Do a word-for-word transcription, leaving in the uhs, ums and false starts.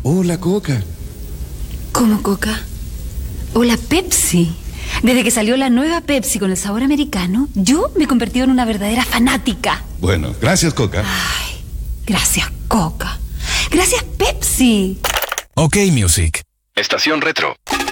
Hola, Coca. ¿Cómo, Coca? Hola, Pepsi. Desde que salió la nueva Pepsi con el sabor americano, yo me he convertido en una verdadera fanática. Bueno, gracias, Coca. Ay, gracias, Coca. Gracias, Pepsi. OK Music. Estación Retro.